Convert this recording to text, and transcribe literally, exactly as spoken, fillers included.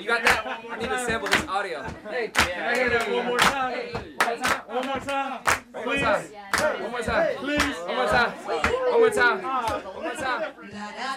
You got that? I need to sample this audio. Hey, can I hear that one more time? One more time. One more time. One more time. Please. One more time. One more time. One more time.